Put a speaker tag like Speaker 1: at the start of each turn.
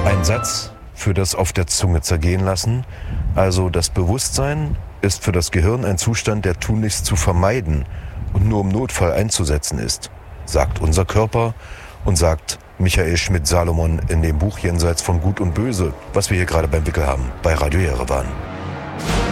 Speaker 1: Ein Satz für das auf der Zunge zergehen lassen. Also das Bewusstsein ist für das Gehirn ein Zustand, der tunlichst zu vermeiden und nur im Notfall einzusetzen ist, sagt unser Körper und sagt Michael Schmidt-Salomon in dem Buch Jenseits von Gut und Böse, was wir hier gerade beim Wickel haben, bei Radio Jerewan.